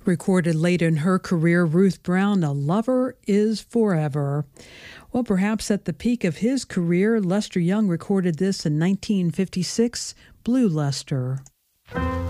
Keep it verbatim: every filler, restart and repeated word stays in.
Recorded late in her career, Ruth Brown, "A Lover Is Forever." Well, perhaps at the peak of his career, Lester Young recorded this in nineteen fifty-six, Blue Lester.